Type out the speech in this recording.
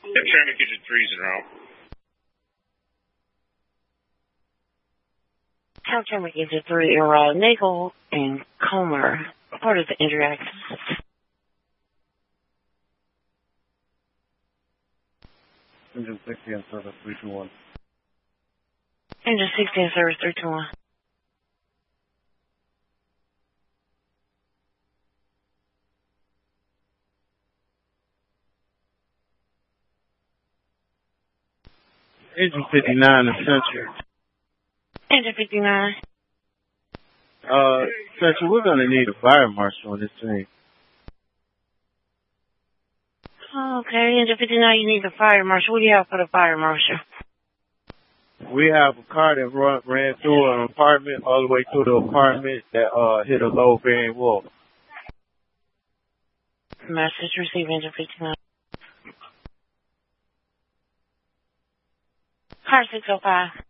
Traffic Engine 3 is en route. Traffic Engine 3 en route. Nagel and Comer, part of the injury accident. Engine 60 and service 321. Engine 60 and service 321. Engine 59 Essential. Engine 59. Essential, we're going to need a fire marshal on this thing. Okay, Engine 59, you need the fire marshal. What do you have for the fire marshal? We have a car that ran through an apartment all the way to the apartment that hit a low-bearing wall. Message received, Engine 59. Car 605.